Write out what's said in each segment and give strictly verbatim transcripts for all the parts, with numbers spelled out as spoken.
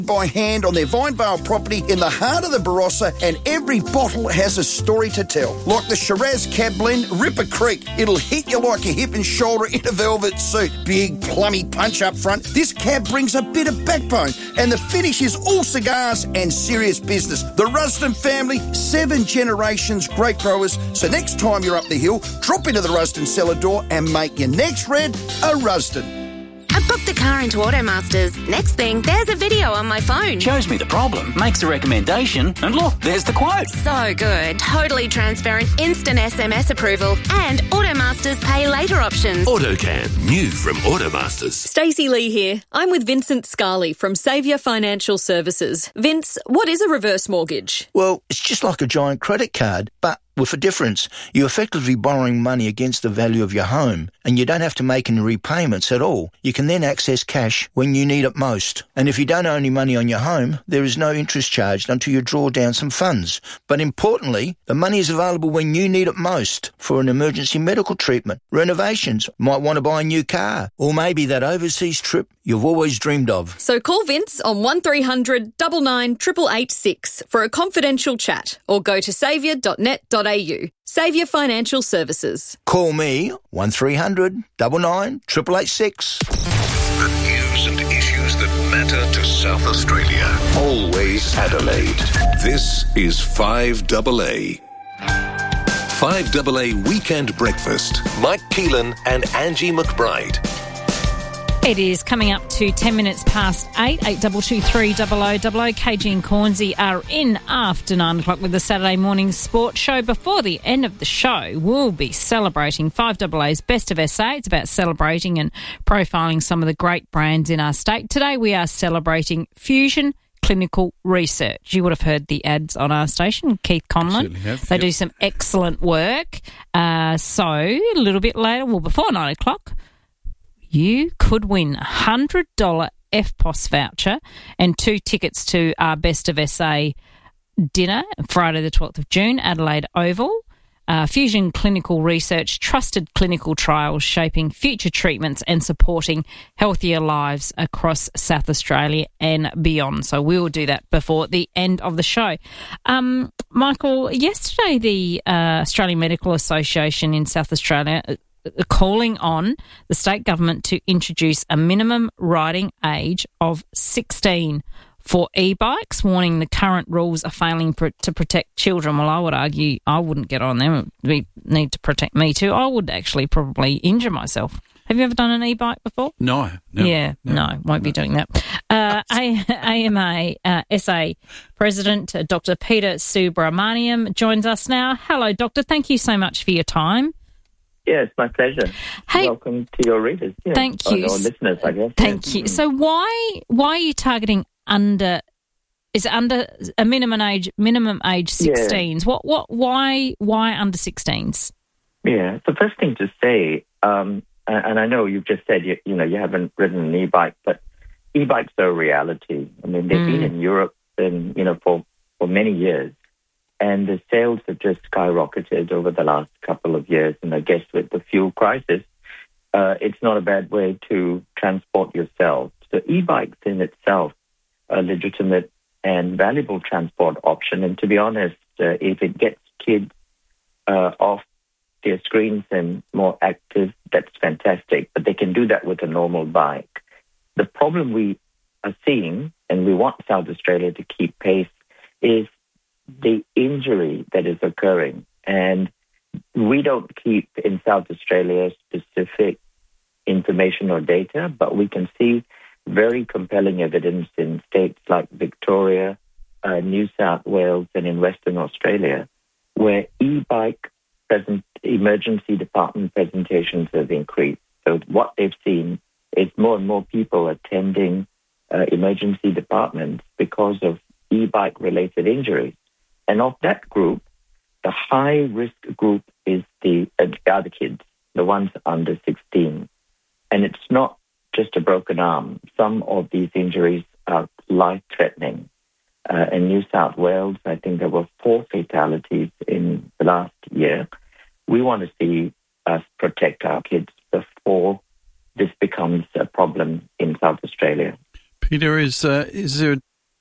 by hand on their Vinevale property in the heart of the Barossa, and every bottle has a story to tell. Like the Shiraz Cab Blend, Ripper Creek. It'll hit you like a hip and shoulder in a velvet suit. Big, plummy punch up front. This cab brings a bit of backbone, and the finish is all cigars and serious business. The Rusden family, seven generations, great growers. So next time you're up the hill, drop into the Rusden cellar door and make your next red a Rusden. I booked the car into Automasters. Next thing, there's a video on my phone. Shows me the problem, makes a recommendation, and look, there's the quote. So good. Totally transparent, instant S M S approval, and Automasters pay later options. AutoCam, new from Automasters. Stacey Lee here. I'm with Vincent Scarley from Saviour Financial Services. Vince, what is a reverse mortgage? Well, it's just like a giant credit card, but with a difference. You're effectively borrowing money against the value of your home, and you don't have to make any repayments at all. You can then access cash when you need it most. And if you don't owe any money on your home, there is no interest charged until you draw down some funds. But importantly, the money is available when you need it most for an emergency medical treatment, renovations, might want to buy a new car, or maybe that overseas trip you've always dreamed of. So call Vince on one three hundred nine nine eight eight eight six for a confidential chat, or go to saviour dot net dot a u. Saviour Financial Services. Call me one three hundred nine nine eight eight eight six. The news and issues that matter to South Australia. Always Adelaide. This is five A A. five A A Weekend Breakfast. Mike Keelan and Angie McBride. It is coming up to ten minutes past eight, eight two two three double oh double oh. K G and Cornsey are in after nine o'clock with the Saturday morning sport show. Before the end of the show, we'll be celebrating five A A's Best of S A. It's about celebrating and profiling some of the great brands in our state. Today we are celebrating Fusion Clinical Research. You would have heard the ads on our station, Keith Conlon. Have, they yep. do some excellent work. Uh, so a little bit later, well, before nine o'clock, you could win a one hundred dollars F P O S voucher and two tickets to our Best of S A dinner, Friday the twelfth of June, Adelaide Oval. Uh, Fusion Clinical Research, trusted clinical trials shaping future treatments and supporting healthier lives across South Australia and beyond. So we will do that before the end of the show. Um, Michael, yesterday the uh, Australian Medical Association in South Australia calling on the state government to introduce a minimum riding age of sixteen for e-bikes, warning the current rules are failing pr- to protect children. Well, I would argue I wouldn't get on them. We need to protect me too. I would actually probably injure myself. Have you ever done an e-bike before? No. Never, yeah, never, no, won't no. be doing that. Uh, A- AMA uh, S A President uh, Doctor Peter Subramaniam joins us now. Hello, Doctor. Thank you so much for your time. Yeah, it's my pleasure. Hey, welcome to your readers. Yeah. Thank or, you. Or listeners, I guess. Thank yeah. you. So why why are you targeting under? Is it under a minimum age minimum age sixteens? Yeah. What what why why under sixteens? Yeah. The first thing to say, um, and I know you've just said you, you know you haven't ridden an e-bike, but e-bikes are a reality. I mean, they've mm. been in Europe and you know for for many years. And the sales have just skyrocketed over the last couple of years. And I guess with the fuel crisis, uh, it's not a bad way to transport yourself. So e-bikes in itself are a legitimate and valuable transport option. And to be honest, uh, if it gets kids uh, off their screens and more active, that's fantastic. But they can do that with a normal bike. The problem we are seeing, and we want South Australia to keep pace, is the injury that is occurring. And we don't keep in South Australia specific information or data, but we can see very compelling evidence in states like Victoria, uh, New South Wales, and in Western Australia, where e-bike present emergency department presentations have increased. So what they've seen is more and more people attending uh, emergency departments because of e-bike related injuries. And of that group, the high-risk group is the other kids, the ones under sixteen. And it's not just a broken arm. Some of these injuries are life-threatening. Uh, in New South Wales, I think there were four fatalities in the last year. We want to see us protect our kids before this becomes a problem in South Australia. Peter, is uh, is there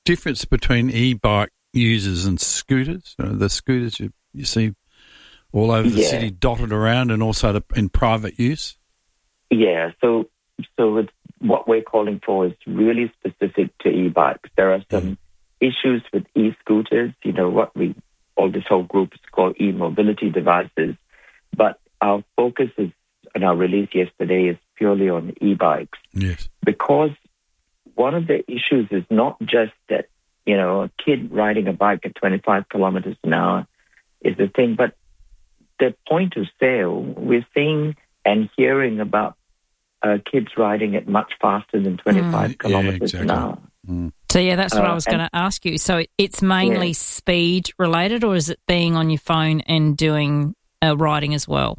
difference between e-bike users and scooters? Uh, the scooters you, you see all over the Yeah. city dotted around, and also the, in private use? Yeah, so so it's, what we're calling for is really specific to e-bikes. There are some mm. issues with e-scooters, you know, what we, all this whole group is called e-mobility devices. But our focus is, and our release yesterday is purely on e-bikes. Yes. Because one of the issues is not just that, you know, a kid riding a bike at twenty-five kilometers an hour is the thing, but the point of sale, we're seeing and hearing about uh, kids riding it much faster than twenty-five mm, kilometers yeah, exactly. an hour. Mm. So, yeah, that's what uh, I was going to ask you. So it's mainly yeah. speed related, or is it being on your phone and doing uh, riding as well?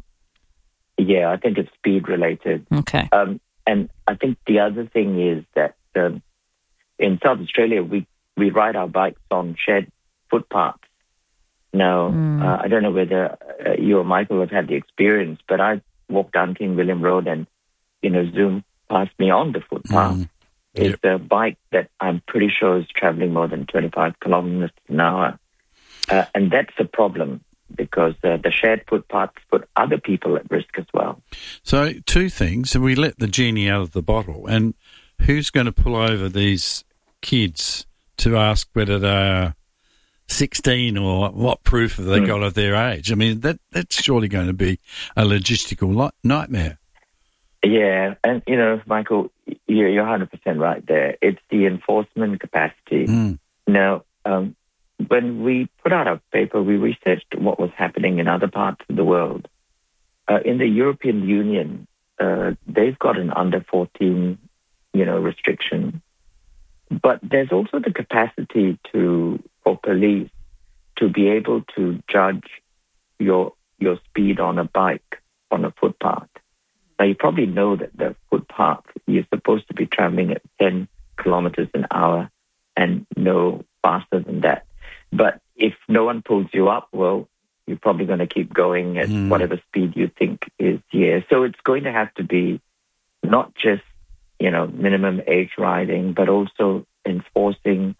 Yeah, I think it's speed related. Okay. Um, and I think the other thing is that um, in South Australia, we, we ride our bikes on shared footpaths. Now, mm. uh, I don't know whether uh, you or Michael have had the experience, but I walked down King William Road and, you know, Zoom passed me on the footpath. Mm. It's yep. a bike that I'm pretty sure is traveling more than twenty-five kilometers an hour. Uh, and that's a problem because uh, the shared footpaths put other people at risk as well. So two things. We let the genie out of the bottle. And who's going to pull over these kids to ask whether they're sixteen or what proof have they mm. got of their age? I mean, that that's surely going to be a logistical li- nightmare. Yeah, and, you know, Michael, you're, you're one hundred percent right there. It's the enforcement capacity. Mm. Now, um, when we put out our paper, we researched what was happening in other parts of the world. Uh, in the European Union, uh, they've got an under fourteen, you know, restriction. But there's also the capacity to for police to be able to judge your your speed on a bike on a footpath. Now, you probably know that the footpath, you're supposed to be traveling at ten kilometers an hour and no faster than that. But if no one pulls you up, well, you're probably going to keep going at mm. whatever speed you think is here. So it's going to have to be not just, you know, minimum age riding, but also enforcing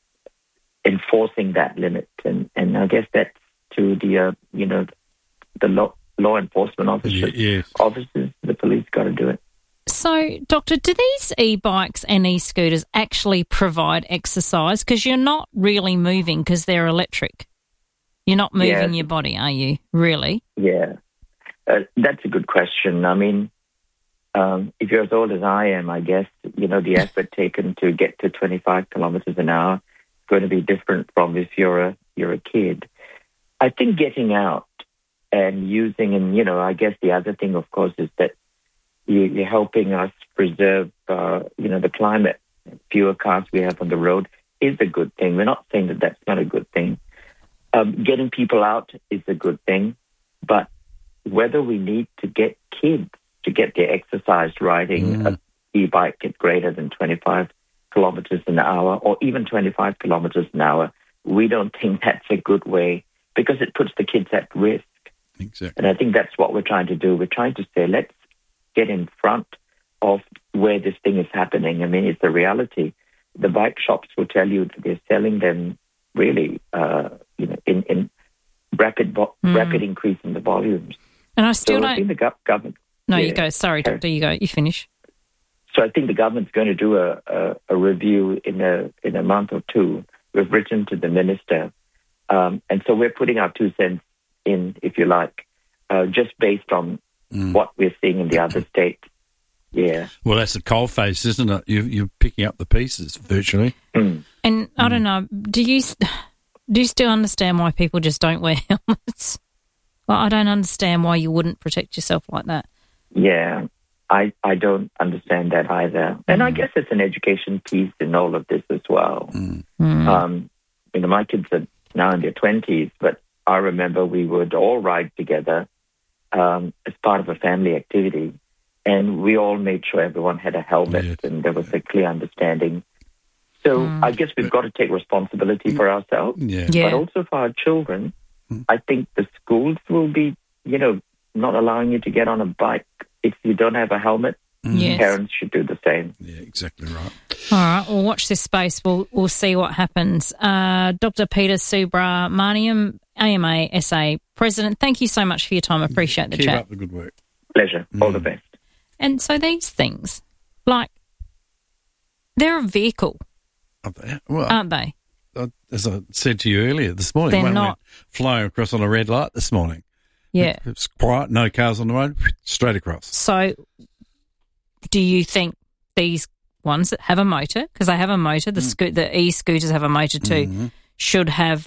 enforcing that limit. And, and I guess that's to the, uh, you know, the law, law enforcement officers. Yes. Officers, the police got to do it. So, Doctor, do these e-bikes and e-scooters actually provide exercise? Because you're not really moving because they're electric. You're not moving yeah. your body, are you, really? Yeah. Uh, that's a good question. I mean, um, if you're as old as I am, I guess, you know, the effort taken to get to twenty-five kilometers an hour is going to be different from if you're a, you're a kid. I think getting out and using, and, you know, I guess the other thing, of course, is that you're helping us preserve, uh, you know, the climate. Fewer cars we have on the road is a good thing. We're not saying that that's not a good thing. Um, getting people out is a good thing. But whether we need to get kids to get their exercise riding mm. an e-bike at greater than twenty-five kilometers an hour or even twenty-five kilometers an hour, we don't think that's a good way because it puts the kids at risk. Exactly. And I think that's what we're trying to do. We're trying to say, let's get in front of where this thing is happening. I mean, it's the reality. The bike shops will tell you that they're selling them really, uh, you know, in, in rapid vo- mm. rapid increase in the volumes. And I still so don't... I think the go- government... No, yeah, you go. Sorry, Doctor, you go. You finish. So I think the government's going to do a, a, a review in a in a month or two. We've written to the minister. Um, and so we're putting our two cents in, if you like, uh, just based on mm. what we're seeing in the other states. Yeah. Well, that's a coalface, isn't it? You, you're picking up the pieces virtually. Mm. And I don't know, do you do you still understand why people just don't wear helmets? Well, I don't understand why you wouldn't protect yourself like that. Yeah, I I don't understand that either. And mm. I guess it's an education piece in all of this as well. Mm. Mm. Um, you know, my kids are now in their twenties, but I remember we would all ride together um, as part of a family activity. And we all made sure everyone had a helmet yes. and there was a clear understanding. So mm. I guess we've got to take responsibility for ourselves, yeah. Yeah. but also for our children. Mm. I think the schools will be, you know, not allowing you to get on a bike if you don't have a helmet. Yes. Parents should do the same. Yeah, exactly right. All right, we'll watch this space. We'll we'll see what happens. Uh, Doctor Peter Subramaniam, A M A S A President, thank you so much for your time. I appreciate the Keep chat. up the good work. Pleasure. Mm. All the best. And so these things, like, they're a vehicle, Are they? Well, aren't they? I- as I said to you earlier this morning, They're one not. went flying across on a red light this morning. Yeah. It was quiet, no cars on the road, straight across. So do you think these ones that have a motor, because they have a motor, the, sco- the e-scooters have a motor too, Mhm. should have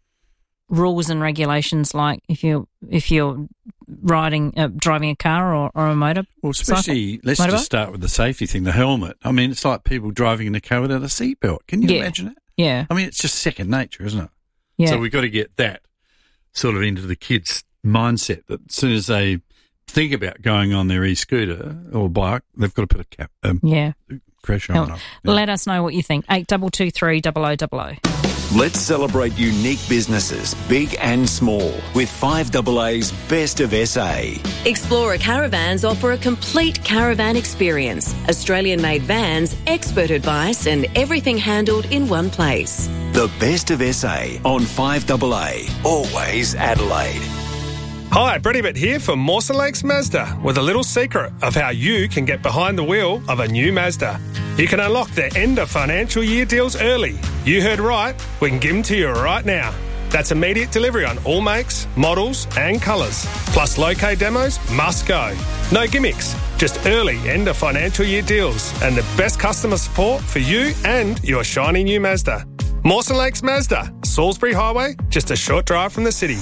rules and regulations like if you're if you're riding uh, driving a car or, or a motor? Well, especially, let's Motorbike? just start with the safety thing, the helmet. I mean, it's like people driving in a car without a seatbelt. Can you Yeah. imagine it? Yeah, I mean, it's just second nature, isn't it? yeah. So we've got to get that sort of into the kids' mindset that as soon as they think about going on their e-scooter or bike, they've got to put a cap, um, yeah. crash Now, helmet on. Yeah. Let us know what you think. eight two two three, double oh double oh. Let's celebrate unique businesses, big and small, with five A A's Best of S A. Explorer Caravans offer a complete caravan experience. Australian-made vans, expert advice and everything handled in one place. The Best of S A on five A A. Always Adelaide. Hi, Brett Ibbott here from Mawson Lakes Mazda with a little secret of how you can get behind the wheel of a new Mazda. You can unlock the end of financial year deals early. You heard right, we can give them to you right now. That's immediate delivery on all makes, models and colours. Plus low-K demos must go. No gimmicks, just early end of financial year deals and the best customer support for you and your shiny new Mazda. Mawson Lakes Mazda, Salisbury Highway, just a short drive from the city.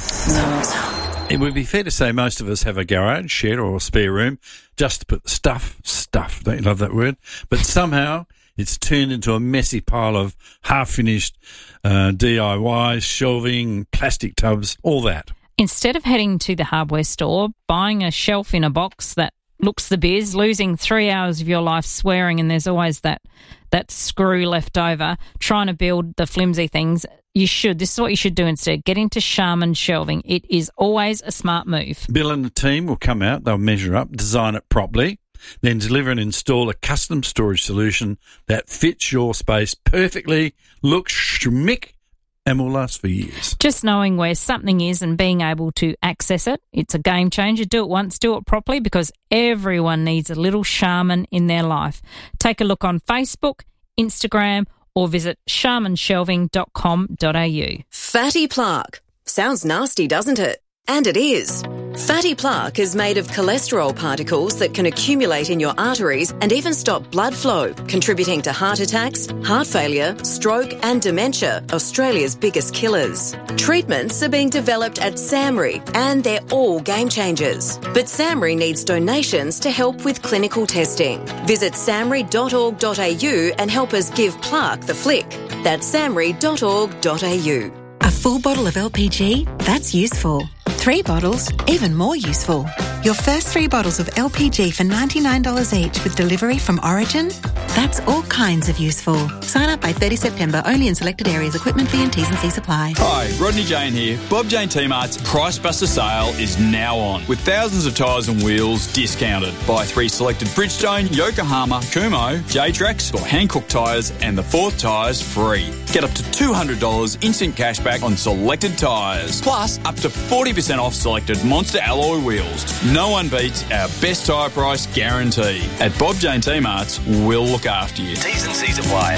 It would be fair to say most of us have a garage, shed or a spare room just to put the stuff, stuff, don't you love that word? But somehow it's turned into a messy pile of half-finished uh, D I Ys, shelving, plastic tubs, all that. Instead of heading to the hardware store, buying a shelf in a box that looks the biz, losing three hours of your life swearing and there's always that that screw left over, trying to build the flimsy things, you should. This is what you should do instead. Get into Charmin Shelving. It is always a smart move. Bill and the team will come out, they'll measure up, design it properly, then deliver and install a custom storage solution that fits your space perfectly, looks schmick, and will last for years. Just knowing where something is and being able to access it, it's a game changer. Do it once, do it properly, because everyone needs a little Charmin in their life. Take a look on Facebook, Instagram, or visit charmin shelving dot com dot a u. Fatty plaque. Sounds nasty, doesn't it? And it is. Fatty plaque is made of cholesterol particles that can accumulate in your arteries and even stop blood flow, contributing to heart attacks, heart failure, stroke and dementia, Australia's biggest killers. Treatments are being developed at SAMRI and they're all game changers. But SAMRI needs donations to help with clinical testing. Visit samri dot org dot a u and help us give plaque the flick. That's samri dot org dot a u. A full bottle of L P G? That's useful. Three bottles? Even more useful. Your first three bottles of L P G for ninety-nine dollars each with delivery from Origin? That's all kinds of useful. Sign up by thirtieth September, only in selected areas. Equipment fee and T's and C's apply. Hi, Rodney Jane here. Bob Jane T-Mart's Price Buster sale is now on, with thousands of tyres and wheels discounted. Buy three selected Bridgestone, Yokohama, Kumho, J-Trax or Hankook tyres and the fourth tyres free. Get up to two hundred dollars instant cashback on selected tyres. Plus, up to forty percent off selected Monster alloy wheels. No one beats our best tyre price guarantee. At Bob Jane T-Mart's, we'll look after you. T's and C's apply.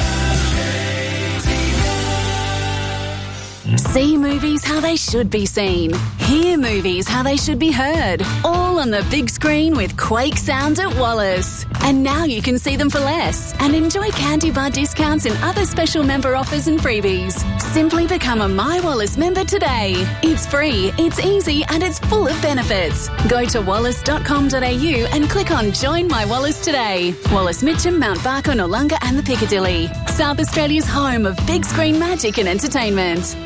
See movies how they should be seen. Hear movies how they should be heard. All on the big screen with Quake Sound at Wallace. And now you can see them for less and enjoy candy bar discounts and other special member offers and freebies. Simply become a My Wallace member today. It's free, it's easy and it's full of benefits. Go to wallace dot com dot a u and click on Join My Wallace today. Wallace Mitcham, Mount Barker, Noarlunga and the Piccadilly. South Australia's home of big screen magic and entertainment.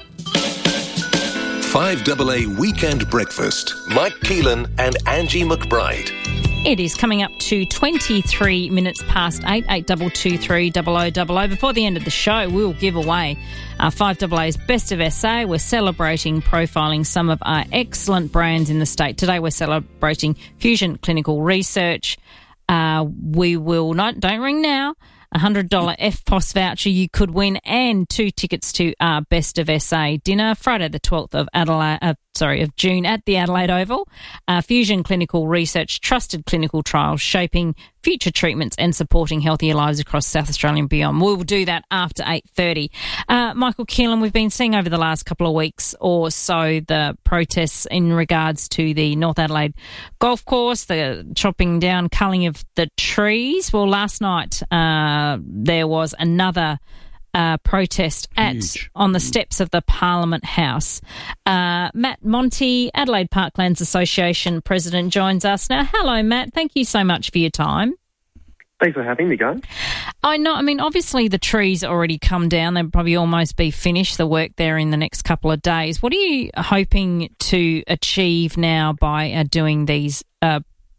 five A A Weekend Breakfast. Mike Keelan and Angie McBride. It is coming up to twenty-three minutes past eight, eight two two three, double oh double oh. Before the end of the show, we will give away our five A A's Best of S A. We're celebrating, profiling some of our excellent brands in the state. Today we're celebrating Fusion Clinical Research, Uh, we will not, don't ring now. A one hundred dollars F P O S voucher you could win, and two tickets to our Best of S A dinner Friday the twelfth of Adelaide, uh, sorry, of June at the Adelaide Oval. Uh, Fusion Clinical Research, trusted clinical trials shaping future treatments and supporting healthier lives across South Australia and beyond. We'll do that after eight thirty. Uh, Michael Keelan, we've been seeing over the last couple of weeks or so the protests in regards to the North Adelaide golf course, the chopping down, culling of the trees. Well, last night uh, there was another Uh, protest at Huge. on the steps of the Parliament House. Uh, Matt Monty, Adelaide Parklands Association President, joins us now. Hello, Matt. Thank you so much for your time. Thanks for having me, guys. I know. I mean, obviously the trees already come down. They'll probably almost be finished, the work there, in the next couple of days. What are you hoping to achieve now by uh, doing these uh,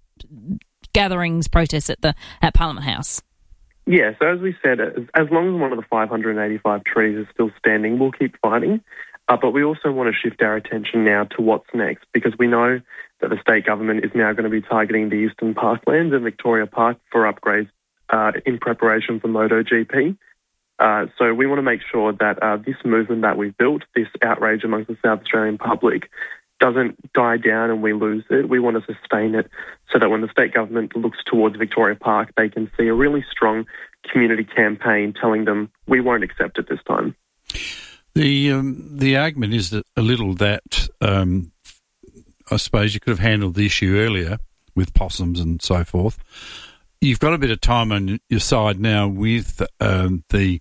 gatherings, protests at the at Parliament House? Yeah, so as we said, as, as long as one of the five hundred eighty-five trees is still standing, we'll keep fighting. Uh, but we also want to shift our attention now to what's next, because we know that the state government is now going to be targeting the Eastern Parklands and Victoria Park for upgrades uh, in preparation for MotoGP. Uh, so we want to make sure that uh, this movement that we've built, this outrage amongst the South Australian public, doesn't die down and we lose it. We want to sustain it so that when the state government looks towards Victoria Park, they can see a really strong community campaign telling them we won't accept it this time. The um, the argument is that a little that um, I suppose you could have handled the issue earlier with possums and so forth. You've got a bit of time on your side now with um, the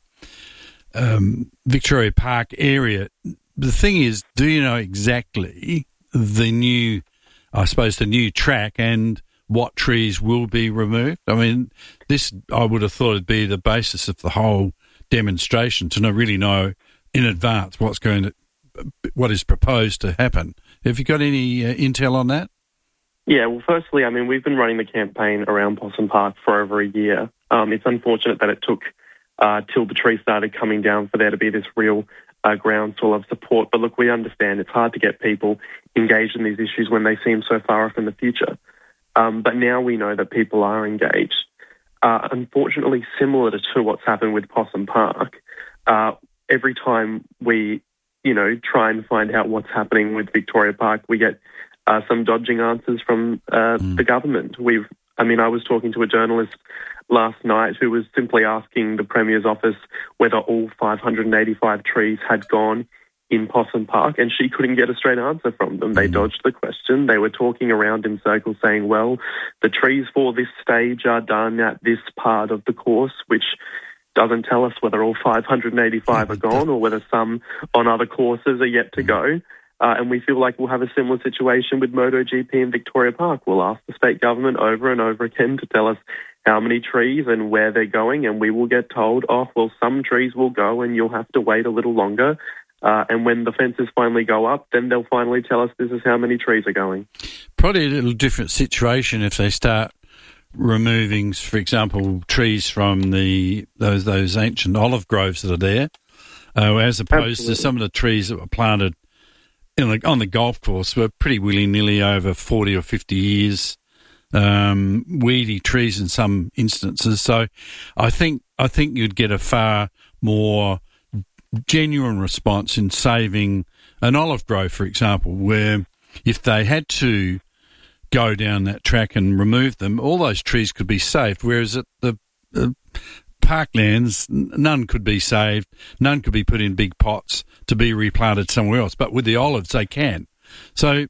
um, Victoria Park area. The thing is, do you know exactly the new, I suppose, the new track and what trees will be removed? I mean, this, I would have thought, would be the basis of the whole demonstration, to not really know in advance what's going to, what is proposed to happen. Have you got any uh, intel on that? Yeah, well, firstly, I mean, we've been running the campaign around Possum Park for over a year. Um, it's unfortunate that it took uh, till the tree started coming down for there to be this real Uh, groundswell of support. But look, we understand it's hard to get people engaged in these issues when they seem so far off in the future. Um, but now we know that people are engaged. Uh, unfortunately, similar to what's happened with Possum Park, uh, every time we, you know, try and find out what's happening with Victoria Park, we get uh, some dodging answers from uh, mm. the government. We've, I mean, I was talking to a journalist last night who was simply asking the Premier's office whether all five hundred eighty-five trees had gone in Possum Park, and she couldn't get a straight answer from them. They dodged the question. They were talking around in circles saying, well, the trees for this stage are done at this part of the course, which doesn't tell us whether all five hundred eighty-five are gone or whether some on other courses are yet to go. Uh, and we feel like we'll have a similar situation with MotoGP in Victoria Park. We'll ask the state government over and over again to tell us how many trees and where they're going, and we will get told, oh, well, some trees will go and you'll have to wait a little longer. Uh, and when the fences finally go up, then they'll finally tell us this is how many trees are going. Probably a little different situation if they start removing, for example, trees from the those those ancient olive groves that are there, uh, as opposed Absolutely. to some of the trees that were planted in the, on the golf course were pretty willy-nilly over forty or fifty years, um, weedy trees in some instances. So I think I think you'd get a far more genuine response in saving an olive grove, for example, where if they had to go down that track and remove them, all those trees could be saved, whereas at the uh, parklands, none could be saved, none could be put in big pots to be replanted somewhere else. But with the olives, they can. So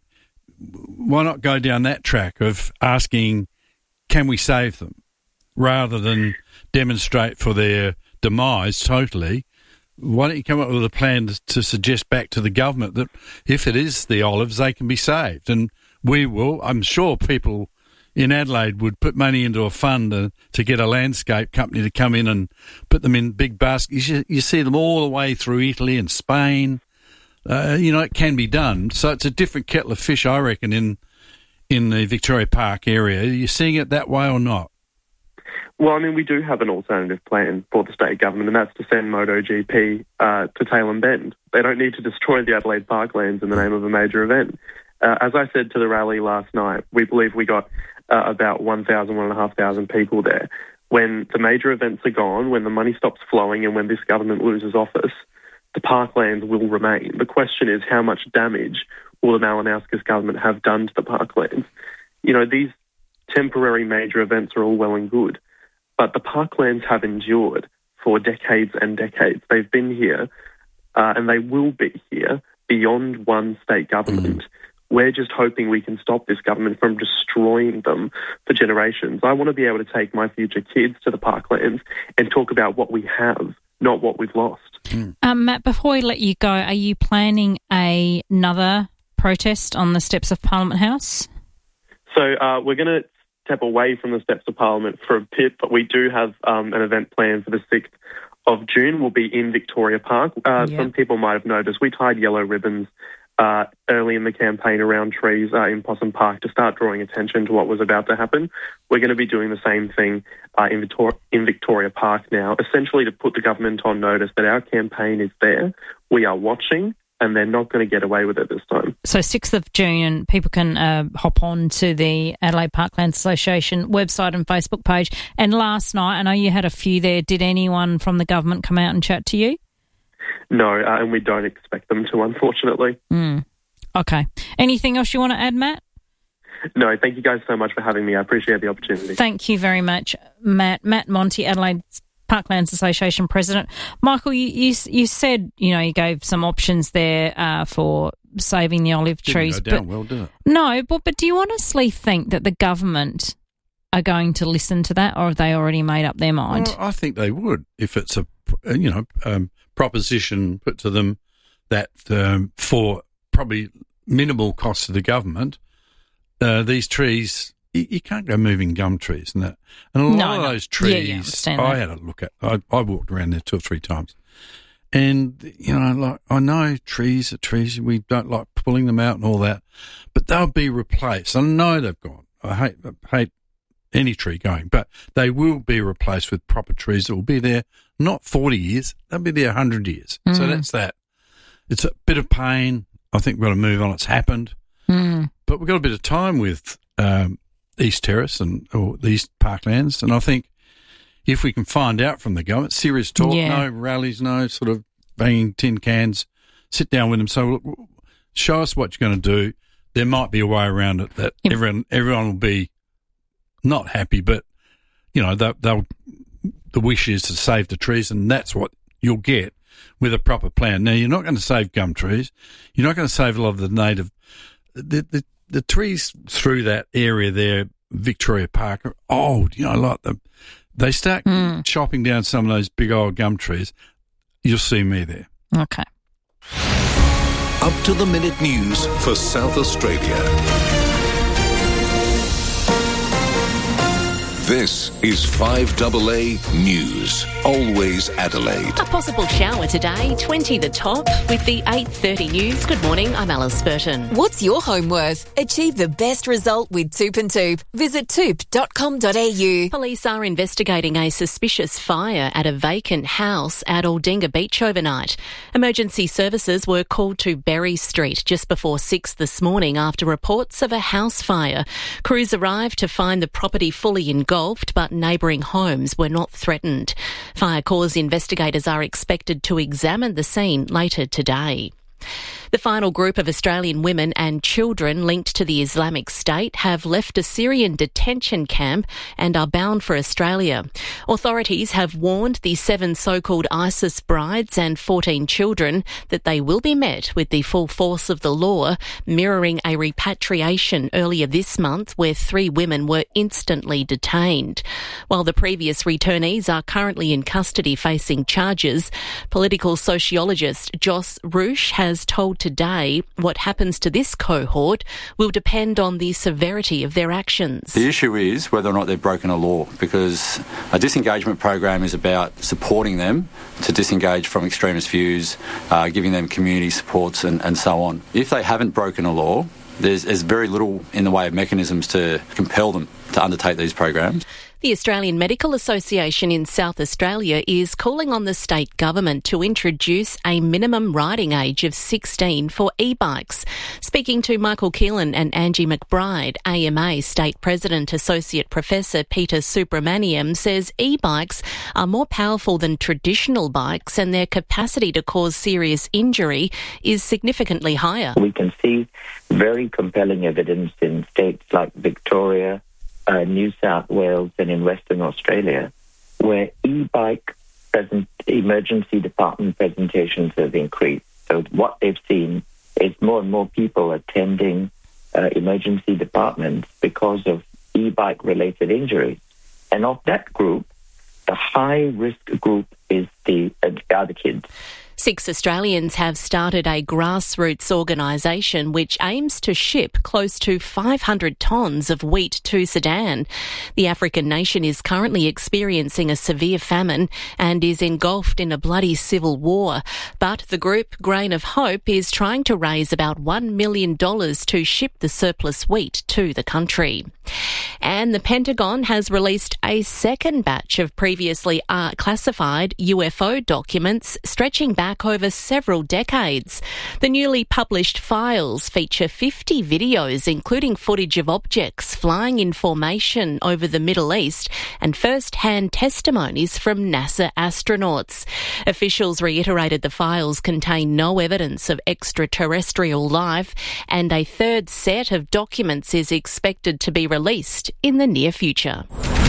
why not go down that track of asking, can we save them, rather than demonstrate for their demise totally? Why don't you come up with a plan to suggest back to the government that if it is the olives, they can be saved? And we will. I'm sure people in Adelaide would put money into a fund to, to get a landscape company to come in and put them in big baskets. You, you see them all the way through Italy and Spain. Uh, you know, it can be done. So it's a different kettle of fish, I reckon, in in the Victoria Park area. Are you seeing it that way or not? Well, I mean, we do have an alternative plan for the state government, and that's to send MotoGP uh, to Tailem Bend. They don't need to destroy the Adelaide Parklands in the name of a major event. Uh, as I said to the rally last night, we believe we got uh, about one thousand, one thousand five hundred people there. When the major events are gone, when the money stops flowing and when this government loses office, the parklands will remain. The question is how much damage will the Malinowskis government have done to the parklands? You know, these temporary major events are all well and good, but the parklands have endured for decades and decades. They've been here uh, and they will be here beyond one state government. Mm. We're just hoping we can stop this government from destroying them for generations. I want to be able to take my future kids to the parklands and talk about what we have, not what we've lost. Mm. Um, Matt, before we let you go, are you planning a, another protest on the steps of Parliament House? So uh, we're going to step away from the steps of Parliament for a bit, but we do have um, an event planned for the sixth of June. We'll be in Victoria Park. Uh, yeah. Some people might have noticed we tied yellow ribbons uh, early in the campaign around trees uh, in Possum Park to start drawing attention to what was about to happen. We're going to be doing the same thing uh, in, Victor- in Victoria Park now, essentially to put the government on notice that our campaign is there, we are watching, and they're not going to get away with it this time. So sixth of June, people can uh, hop on to the Adelaide Parklands Association website and Facebook page. And last night, I know you had a few there. Did anyone from the government come out and chat to you? No, uh, and we don't expect them to, unfortunately. Mm. Okay. Anything else you want to add, Matt? No, thank you guys so much for having me. I appreciate the opportunity. Thank you very much, Matt. Matt Monty, Adelaide Parklands Association President. Michael, you, you you said, you know, you gave some options there uh, for saving the olive Didn't trees. go down but well, did it? No, but, but do you honestly think that the government are going to listen to that, or have they already made up their mind? Well, I think they would if it's a, you know, um, proposition put to them that um, for probably minimal cost to the government, uh, these trees, you, you can't go moving gum trees and that. And a lot no, of no. those trees, yeah, yeah, I had a look at. I, I walked around there two or three times, and you know, like I know trees are trees. We don't like pulling them out and all that, but they'll be replaced. I know they've gone. I hate I hate any tree going, but they will be replaced with proper trees that will be there not forty years, they'll be there one hundred years. Mm. So that's that. It's a bit of pain. I think we've got to move on. It's happened. Mm. But we've got a bit of time with um, East Terrace and or the East Parklands, and I think if we can find out from the government, serious talk, yeah. no rallies, no sort of banging tin cans, sit down with them, so look, show us what you're going to do. There might be a way around it that yep. everyone everyone will be not happy, but, you know, they'll, they'll the wish is to save the trees, and that's what you'll get with a proper plan. Now, you're not going to save gum trees. You're not going to save a lot of the native the, the the trees through that area there, Victoria Park, are old. You know, like the, they start mm. chopping down some of those big old gum trees. You'll see me there. Okay. Up to the minute news for South Australia. This is five A A News. Always Adelaide. A possible shower today, twenty the top, with the eight thirty news. Good morning, I'm Alice Burton. What's your home worth? Achieve the best result with Toop and Toop. Visit toop dot com dot a u. Police are investigating a suspicious fire at a vacant house at Aldinga Beach overnight. Emergency services were called to Berry Street just before six this morning after reports of a house fire. Crews arrived to find the property fully engulfed, but neighbouring homes were not threatened. Fire cause investigators are expected to examine the scene later today. The final group of Australian women and children linked to the Islamic State have left a Syrian detention camp and are bound for Australia. Authorities have warned the seven so-called ISIS brides and fourteen children that they will be met with the full force of the law, mirroring a repatriation earlier this month where three women were instantly detained. While the previous returnees are currently in custody facing charges, political sociologist Joss Roosh has told today what happens to this cohort will depend on the severity of their actions. The issue is whether or not they've broken a law, because a disengagement program is about supporting them to disengage from extremist views, uh, giving them community supports and, and so on. If they haven't broken a law, there's, there's very little in the way of mechanisms to compel them to undertake these programs. The Australian Medical Association in South Australia is calling on the state government to introduce a minimum riding age of sixteen for e-bikes. Speaking to Michael Keelan and Angie McBride, A M A State President Associate Professor Peter Subramaniam says e-bikes are more powerful than traditional bikes and their capacity to cause serious injury is significantly higher. We can see very compelling evidence in states like Victoria, uh, New South Wales and in Western Australia, where e-bike present emergency department presentations have increased. So what they've seen is more and more people attending uh, emergency departments because of e-bike related injuries. And of that group, the high-risk group is the are the kids. Six Australians have started a grassroots organisation which aims to ship close to five hundred tonnes of wheat to Sudan. The African nation is currently experiencing a severe famine and is engulfed in a bloody civil war. But the group Grain of Hope is trying to raise about one million dollars to ship the surplus wheat to the country. And the Pentagon has released a second batch of previously uh, classified U F O documents stretching back over several decades. The newly published files feature fifty videos, including footage of objects flying in formation over the Middle East and first-hand testimonies from NASA astronauts. Officials reiterated the files contain no evidence of extraterrestrial life, and a third set of documents is expected to be released in the near future.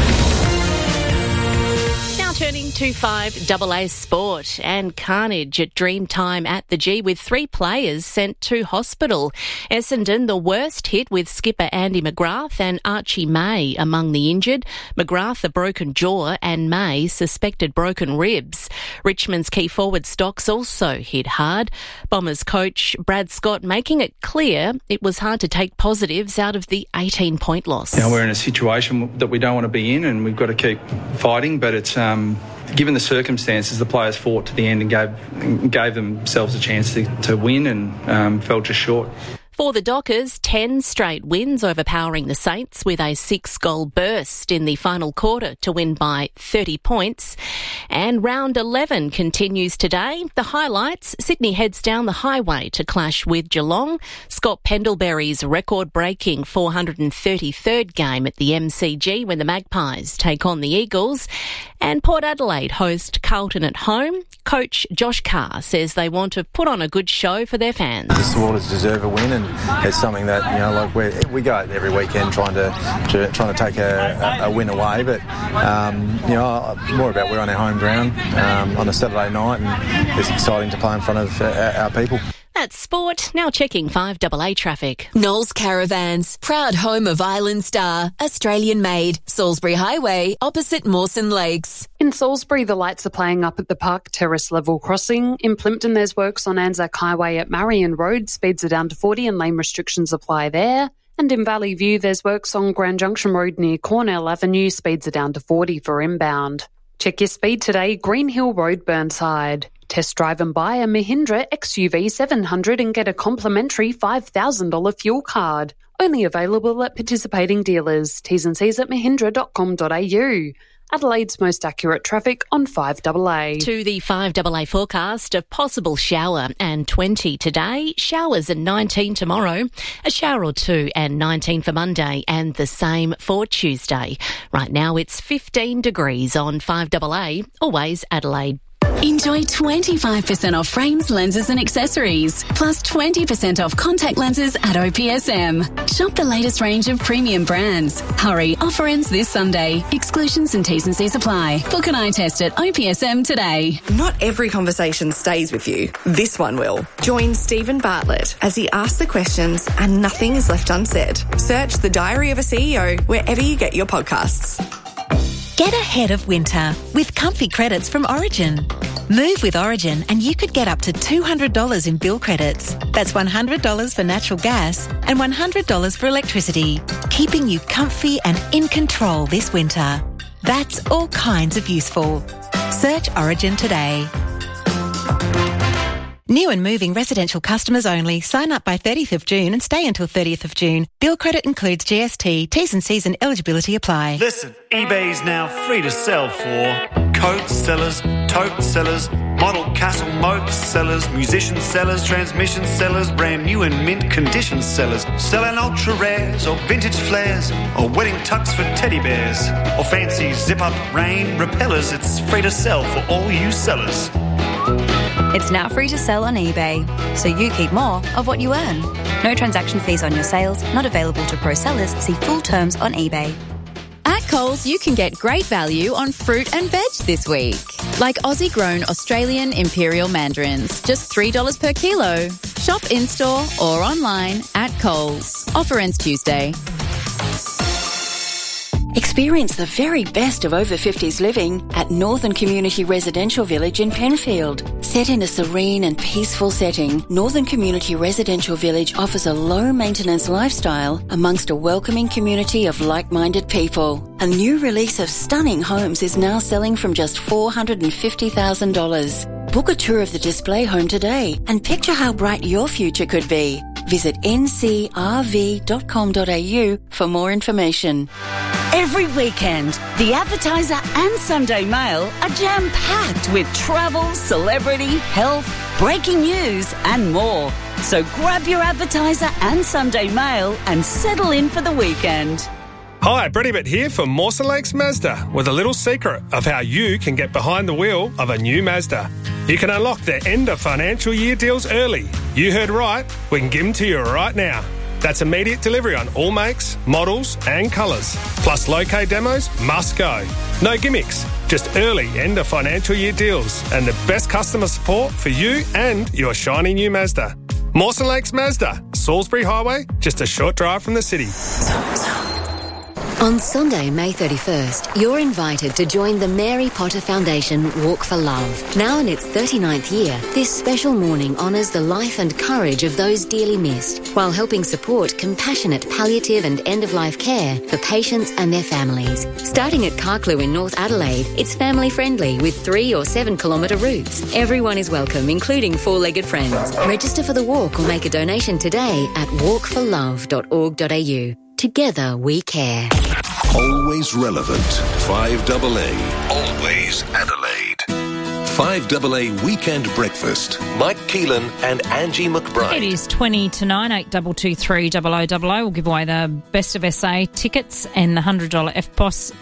Turning to five double A sport and carnage at Dreamtime at the G with three players sent to hospital. Essendon, the worst hit with skipper Andy McGrath and Archie May among the injured. McGrath a broken jaw and May suspected broken ribs. Richmond's key forward Stocks also hit hard. Bombers coach Brad Scott making it clear it was hard to take positives out of the eighteen-point loss. You know, we're in a situation that we don't want to be in and we've got to keep fighting, but it's um, given the circumstances, the players fought to the end and gave gave themselves a chance to, to win and um, fell just short. For the Dockers, ten straight wins overpowering the Saints with a six-goal burst in the final quarter to win by thirty points. And round eleven continues today. The highlights, Sydney heads down the highway to clash with Geelong. Scott Pendlebury's record-breaking four hundred thirty-third game at the M C G when the Magpies take on the Eagles. And Port Adelaide host Carlton at home. Coach Josh Carr says they want to put on a good show for their fans. The supporters deserve a win, and it's something that, you know, like we we go out every weekend trying to, to trying to take a, a win away, but um, you know, more about we're on our home ground um, on a Saturday night, and it's exciting to play in front of uh, our people. That's sport. Now checking five double A traffic. Knowles Caravans, proud home of Island Star, Australian made, Salisbury Highway, opposite Mawson Lakes. In Salisbury, the lights are playing up at the Park Terrace level crossing. In Plympton, there's works on Anzac Highway at Marion Road. Speeds are down to forty and lane restrictions apply there. And in Valley View, there's works on Grand Junction Road near Cornell Avenue. Speeds are down to forty for inbound. Check your speed today, Green Hill Road, Burnside. Test drive and buy a Mahindra X U V seven hundred and get a complimentary five thousand dollars fuel card. Only available at participating dealers. T's and C's at mahindra dot com dot a u. Adelaide's most accurate traffic on five double A. To the five double A forecast, a possible shower and twenty today, showers and nineteen tomorrow, a shower or two and nineteen for Monday, and the same for Tuesday. Right now it's fifteen degrees on five double A, always Adelaide. Enjoy twenty-five percent off frames, lenses and accessories, plus twenty percent off contact lenses at O P S M. Shop the latest range of premium brands. Hurry, offer ends this Sunday. Exclusions and T's and C's apply. Book an eye test at O P S M today. Not every conversation stays with you. This one will. Join Stephen Bartlett as he asks the questions and nothing is left unsaid. Search The Diary of a C E O wherever you get your podcasts. Get ahead of winter with comfy credits from Origin. Move with Origin and you could get up to two hundred dollars in bill credits. That's one hundred dollars for natural gas and one hundred dollars for electricity, keeping you comfy and in control this winter. That's all kinds of useful. Search Origin today. New and moving residential customers only. Sign up by thirtieth of June and stay until thirtieth of June. Bill credit includes G S T. T's and C's and eligibility apply. Listen, eBay is now free to sell for coat sellers, tote sellers, model castle moat sellers, musician sellers, transmission sellers, brand new and mint condition sellers, selling ultra rares or vintage flares or wedding tux for teddy bears or fancy zip-up rain repellers. It's free to sell for all you sellers. It's now free to sell on eBay, so you keep more of what you earn. No transaction fees on your sales, not available to pro sellers. See full terms on eBay. At Coles, you can get great value on fruit and veg this week. Like Aussie-grown Australian Imperial Mandarins, just three dollars per kilo. Shop in-store or online at Coles. Offer ends Tuesday. Experience the very best of over fifties living at Northern Community Residential Village in Penfield. Set in a serene and peaceful setting, Northern Community Residential Village offers a low-maintenance lifestyle amongst a welcoming community of like-minded people. A new release of stunning homes is now selling from just four hundred fifty thousand dollars. Book a tour of the display home today and picture how bright your future could be. Visit n c r v dot com dot a u for more information. Every weekend, The Advertiser and Sunday Mail are jam-packed with travel, celebrity, health, breaking news and more. So grab your Advertiser and Sunday Mail and settle in for the weekend. Hi, Brady Bit here from Mawson Lakes Mazda with a little secret of how you can get behind the wheel of a new Mazda. You can unlock their end of financial year deals early. You heard right, we can give them to you right now. That's immediate delivery on all makes, models and colours. Plus low-K demos must go. No gimmicks, just early end of financial year deals and the best customer support for you and your shiny new Mazda. Mawson Lakes Mazda, Salisbury Highway, just a short drive from the city. On Sunday, May thirty-first, you're invited to join the Mary Potter Foundation Walk for Love. Now in its thirty-ninth year, this special morning honours the life and courage of those dearly missed, while helping support compassionate palliative and end-of-life care for patients and their families. Starting at Carclew in North Adelaide, it's family-friendly with three or seven kilometre routes. Everyone is welcome, including four-legged friends. Register for the walk or make a donation today at walk for love dot org dot a u. Together we care. Always relevant. five A A. Always Adelaide. five A A Weekend Breakfast. Mike Keelan and Angie McBride. It is twenty to nine, eight two two three double oh double oh. We'll give away the Best of S A tickets and the one hundred dollars F P O S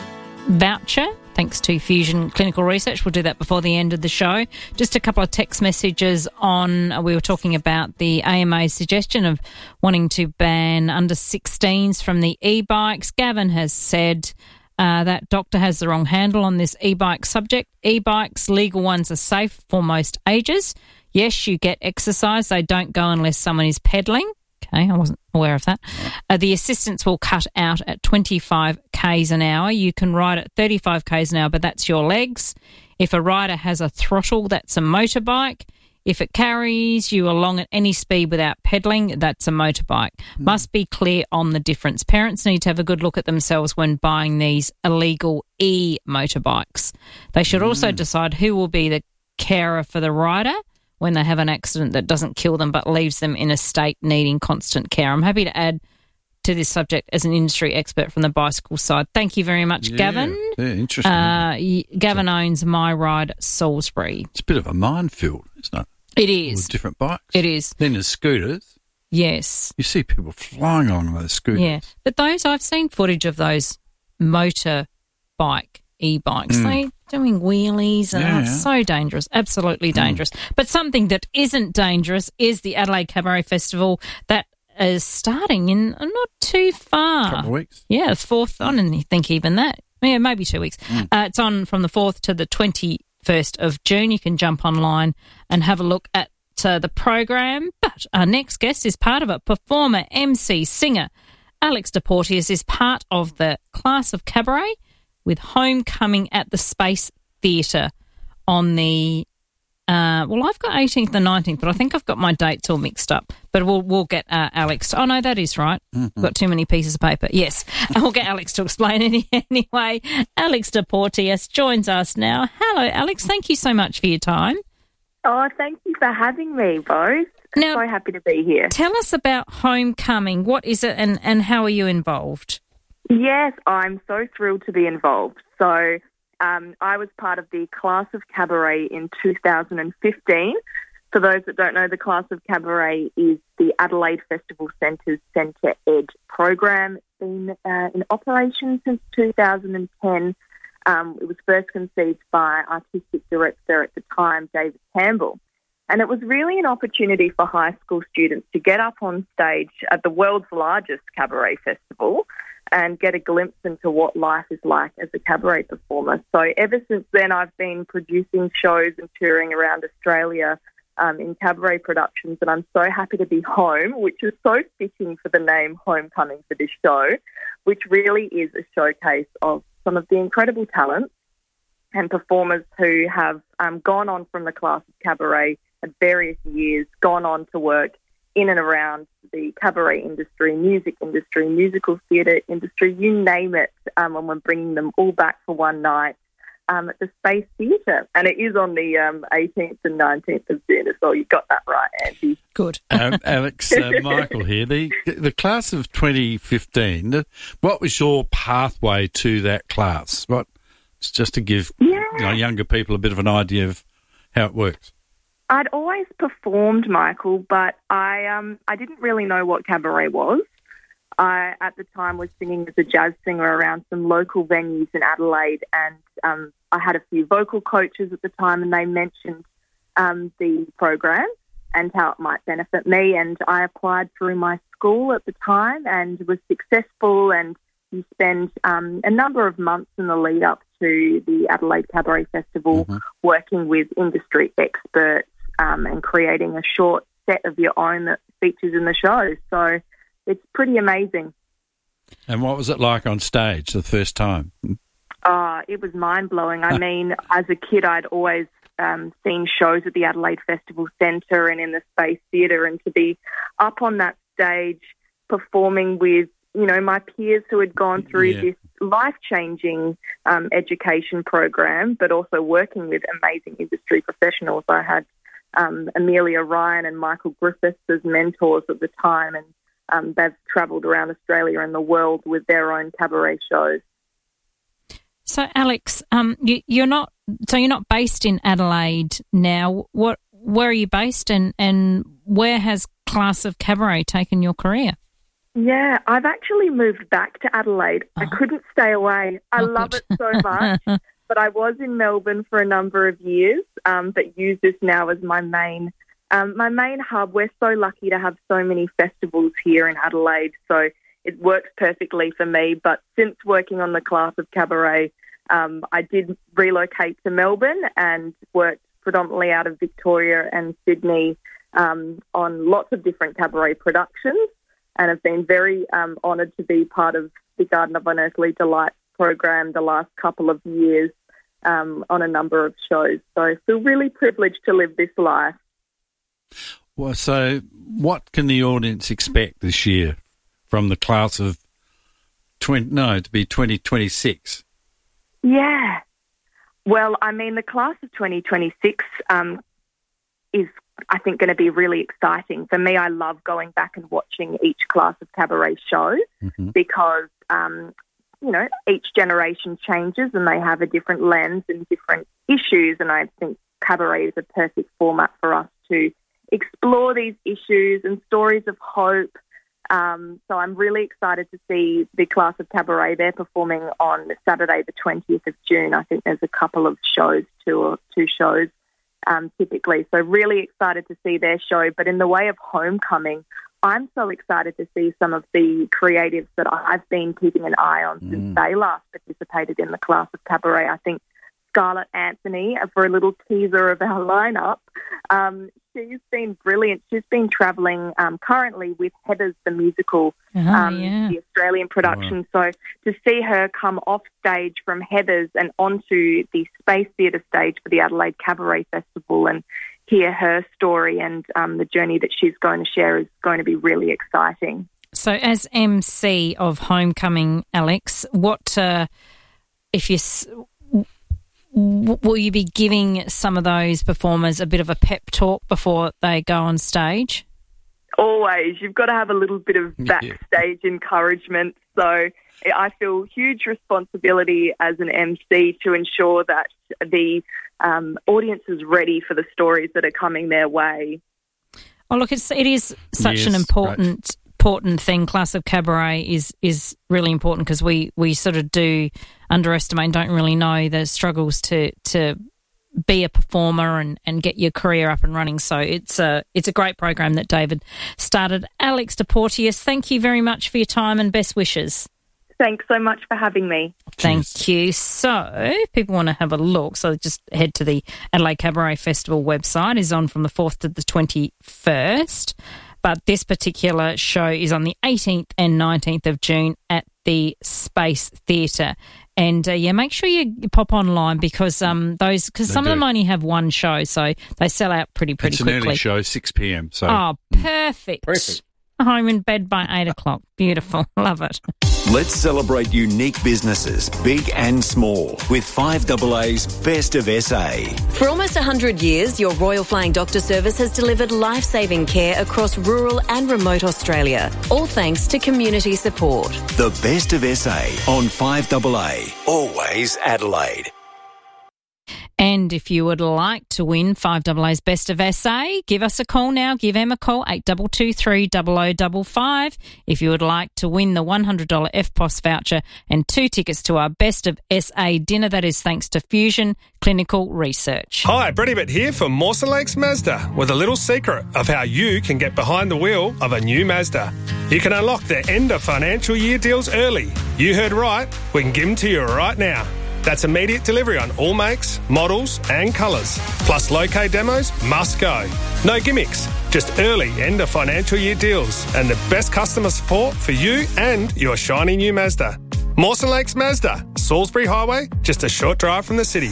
voucher. Thanks to Fusion Clinical Research. We'll do that before the end of the show. Just a couple of text messages on, we were talking about the A M A's suggestion of wanting to ban under sixteens from the e-bikes. Gavin has said uh, that doctor has the wrong handle on this e-bike subject. E-bikes, legal ones, are safe for most ages. Yes, you get exercise. They don't go unless someone is pedalling. Okay, I wasn't aware of that. Uh, the assistance will cut out at twenty-five kays an hour. You can ride at thirty-five kays an hour, but that's your legs. If a rider has a throttle, that's a motorbike. If it carries you along at any speed without pedalling, that's a motorbike. Mm. Must be clear on the difference. Parents need to have a good look at themselves when buying these illegal e-motorbikes. They should mm. also decide who will be the carer for the rider when they have an accident that doesn't kill them but leaves them in a state needing constant care. I'm happy to add to this subject as an industry expert from the bicycle side. Thank you very much, yeah, Gavin. Yeah, interesting. Uh, Gavin owns My Ride Salisbury. It's a bit of a minefield, isn't it? It is. With different bikes. It is. Then there's scooters. Yes. You see people flying along those scooters. Yeah, but those, I've seen footage of those motor bike e-bikes. Mm. They doing wheelies and yeah. oh, it's so dangerous, absolutely dangerous. Mm. But something that isn't dangerous is the Adelaide Cabaret Festival that is starting in not too far. A couple of weeks. Yeah, the fourth, I didn't think even that. Yeah, maybe two weeks. Mm. Uh, it's on from the fourth to the twenty-first of June. You can jump online and have a look at uh, the program. But our next guest is part of it. Performer, M C, singer Alex Deportius is part of the class of Cabaret with Homecoming at the Space Theatre on the, uh, well, I've got eighteenth and nineteenth, but I think I've got my dates all mixed up. But we'll we'll get uh, Alex to, oh, no, that is right. Mm-hmm. Got too many pieces of paper. Yes, we'll get Alex to explain any, anyway. Alex Deportius joins us now. Hello, Alex. Thank you so much for your time. Oh, thank you for having me, both. Now, so happy to be here. Tell us about Homecoming. What is it and, and how are you involved? Yes, I'm so thrilled to be involved. So um, I was part of the Class of Cabaret in two thousand fifteen. For those that don't know, the Class of Cabaret is the Adelaide Festival Centre's Centre Ed program. It's been uh, in operation since two thousand ten. Um, it was first conceived by artistic director at the time, David Campbell. And it was really an opportunity for high school students to get up on stage at the world's largest cabaret festival and get a glimpse into what life is like as a cabaret performer. So ever since then, I've been producing shows and touring around Australia um, in cabaret productions, and I'm so happy to be home, which is so fitting for the name Homecoming for this show, which really is a showcase of some of the incredible talents and performers who have um, gone on from the Class of Cabaret at various years, gone on to work in and around the cabaret industry, music industry, musical theatre industry, you name it, um, and we're bringing them all back for one night um, at the Space Theatre. And it is on the um, eighteenth and nineteenth of June as well. You got that right, Andy. Good. um, Alex, uh, Michael here. The the class of twenty fifteen, what was your pathway to that class? What, just to give yeah. you know, younger people a bit of an idea of how it works. I'd always performed, Michael, but I um I didn't really know what cabaret was. I, at the time, was singing as a jazz singer around some local venues in Adelaide, and um, I had a few vocal coaches at the time, and they mentioned um, the program and how it might benefit me, and I applied through my school at the time and was successful, and you spend um, a number of months in the lead up to the Adelaide Cabaret Festival mm-hmm. working with industry experts um, and creating a short set of your own that features in the show. So it's pretty amazing. And what was it like on stage the first time? Uh, it was mind-blowing. I mean, as a kid, I'd always um, seen shows at the Adelaide Festival Centre and in the Space Theatre, and to be up on that stage performing with, you know, my peers who had gone through yeah. this life-changing um, education program, but also working with amazing industry professionals. I had um, Amelia Ryan and Michael Griffiths as mentors at the time, and um, they've travelled around Australia and the world with their own cabaret shows. So, Alex, um, you, you're not so you're not based in Adelaide now. What, where are you based, and, and where has Class of Cabaret taken your career? Yeah, I've actually moved back to Adelaide. Oh. I couldn't stay away. I oh, love good. it so much. But I was in Melbourne for a number of years, um, but use this now as my main um, my main hub. We're so lucky to have so many festivals here in Adelaide, so it works perfectly for me. But since working on the Class of Cabaret, um, I did relocate to Melbourne and worked predominantly out of Victoria and Sydney um, on lots of different cabaret productions, and have been very um, honoured to be part of the Garden of Unearthly Delights program the last couple of years um, on a number of shows. So I feel really privileged to live this life. Well, so what can the audience expect this year from the class of twenty? No, to be twenty twenty-six. Yeah. Well, I mean, the class of twenty twenty-six um, is, I think, going to be really exciting. For me, I love going back and watching each Class of Cabaret show mm-hmm. because, um, you know, each generation changes and they have a different lens and different issues, and I think cabaret is a perfect format for us to explore these issues and stories of hope. Um, so I'm really excited to see the Class of Cabaret. They're performing on Saturday the twentieth of June. I think there's a couple of shows, two or two shows um, typically. So really excited to see their show. But in the way of Homecoming, I'm so excited to see some of the creatives that I've been keeping an eye on mm. since they last participated in the Class of Cabaret. I think Scarlett Anthony, for a little teaser of our lineup, um, she's been brilliant. She's been travelling um, currently with Heathers the Musical, oh, um, yeah. the Australian production. Wow. So to see her come off stage from Heathers and onto the Space Theatre stage for the Adelaide Cabaret Festival and hear her story and um, the journey that she's going to share is going to be really exciting. So as M C of Homecoming, Alex, what uh, if you... w- will you be giving some of those performers a bit of a pep talk before they go on stage? Always. You've got to have a little bit of backstage yeah. encouragement. So I feel huge responsibility as an M C to ensure that the um, audience is ready for the stories that are coming their way. Oh, look, it's, it is such yes, an important right. important thing. Class of Cabaret is is really important because we, we sort of do underestimate and don't really know the struggles to to be a performer and, and get your career up and running. So it's a it's a great program that David started. Alex DePorteous, thank you very much for your time and best wishes. Thanks so much for having me. Thank Cheers. you. So if people want to have a look, so just head to the Adelaide Cabaret Festival website. It's on from the fourth to the twenty-first. But this particular show is on the eighteenth and nineteenth of June at the Space Theatre. And, uh, yeah, make sure you pop online because um those because some do. of them only have one show, so they sell out pretty, pretty it's quickly. It's an early show, six p.m. So. Oh, perfect. Perfect. Home in bed by eight o'clock. Beautiful. Love it. Let's celebrate unique businesses, big and small, with five A A's Best of S A. For almost one hundred years, your Royal Flying Doctor Service has delivered life-saving care across rural and remote Australia, all thanks to community support. The Best of S A on five A A. Always Adelaide. And if you would like to win five A A's Best of S A, give us a call now. Give Em a call, eight two two three, zero zero five five. If you would like to win the one hundred dollars F P O S voucher and two tickets to our Best of S A dinner, that is thanks to Fusion Clinical Research. Hi, Brady Bit here from Mawson Lakes Mazda with a little secret of how you can get behind the wheel of a new Mazda. You can unlock their end of financial year deals early. You heard right, we can give them to you right now. That's immediate delivery on all makes, models and colours. Plus low-K demos must go. No gimmicks, just early end of financial year deals and the best customer support for you and your shiny new Mazda. Mawson Lakes Mazda, Salisbury Highway, just a short drive from the city.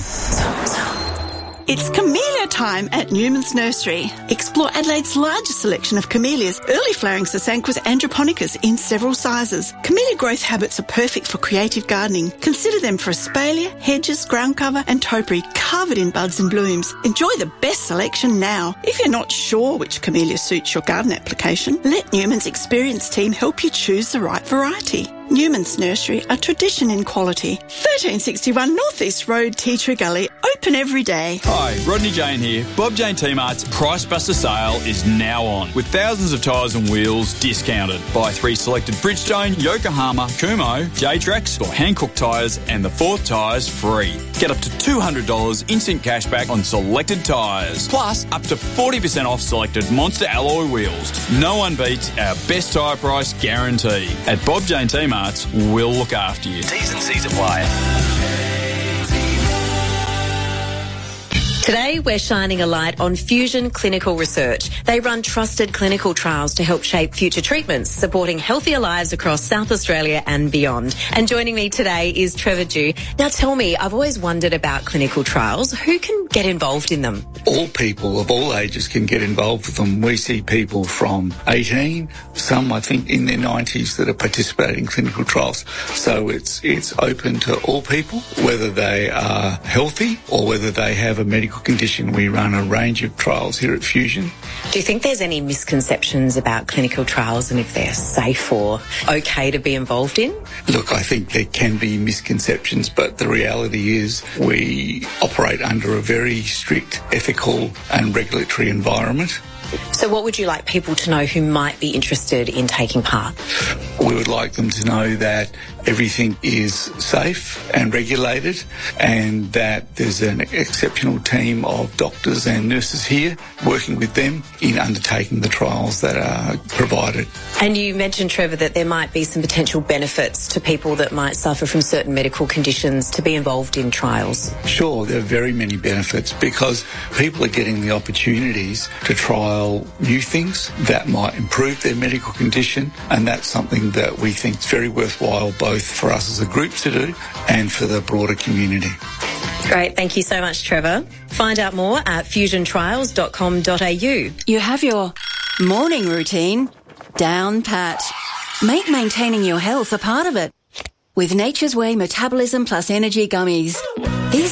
It's camellia time at Newman's Nursery. Explore Adelaide's largest selection of camellias, early flowering Sasanquas androponicas in several sizes. Camellia growth habits are perfect for creative gardening. Consider them for espalier, hedges, ground cover and topiary covered in buds and blooms. Enjoy the best selection now. If you're not sure which camellia suits your garden application, let Newman's experienced team help you choose the right variety. Newman's Nursery, a tradition in quality. thirteen sixty-one North East Road, Tea Tree Gully, open every day. Hi, Rodney Jane here. Bob Jane T-Mart's Price Buster sale is now on, with thousands of tyres and wheels discounted. Buy three selected Bridgestone, Yokohama, Kumho, J-Trax or Hankook tyres and the fourth tyres free. Get up to two hundred dollars instant cashback on selected tyres, plus up to forty percent off selected Monster alloy wheels. No one beats our best tyre price guarantee. At Bob Jane T-Mart, we'll look after you. T's and C's apply. Today, we're shining a light on Fusion Clinical Research. They run trusted clinical trials to help shape future treatments, supporting healthier lives across South Australia and beyond. And joining me today is Trevor Dew. Now tell me, I've always wondered about clinical trials. Who can get involved in them? All people of all ages can get involved with them. We see people from eighteen, some I think in their nineties that are participating in clinical trials. So it's it's open to all people, whether they are healthy or whether they have a medical condition. We run a range of trials here at Fusion. Do you think there's any misconceptions about clinical trials and if they're safe or okay to be involved in? Look, I think there can be misconceptions, but the reality is we operate under a very strict ethical and regulatory environment. So what would you like people to know who might be interested in taking part? We would like them to know that everything is safe and regulated and that there's an exceptional team of doctors and nurses here working with them in undertaking the trials that are provided. And you mentioned, Trevor, that there might be some potential benefits to people that might suffer from certain medical conditions to be involved in trials. Sure, there are very many benefits because people are getting the opportunities to trial new things that might improve their medical condition, and that's something that we think is very worthwhile both for us as a group to do and for the broader community. Great, thank you so much, Trevor. Find out more at fusion trials dot com dot a u. You have your morning routine down pat. Make maintaining your health a part of it with Nature's Way Metabolism Plus Energy Gummies. These